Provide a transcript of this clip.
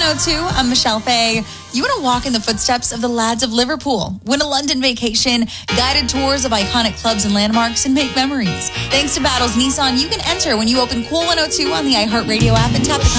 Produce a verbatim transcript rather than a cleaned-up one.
oh two. I'm Michelle Fay. You want to walk in the footsteps of the lads of Liverpool, win a London vacation, guided tours of iconic clubs and landmarks, and make memories. Thanks to Battles Nissan, you can enter when you open Cool one oh two on the iHeartRadio app and tap the